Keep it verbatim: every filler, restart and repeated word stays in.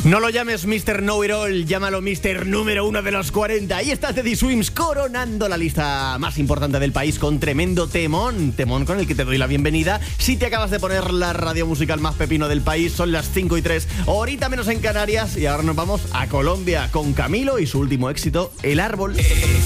No lo llames mister Know-It-All, llámalo mister Número Uno de los cuarenta. Y está Teddy Swims coronando la lista más importante del país con tremendo temón. Temón con el que te doy la bienvenida. Si te acabas de poner la radio musical más pepino del país, son las cinco y tres, horita menos en Canarias. Y ahora nos vamos a Colombia con Camilo y su último éxito, El Árbol.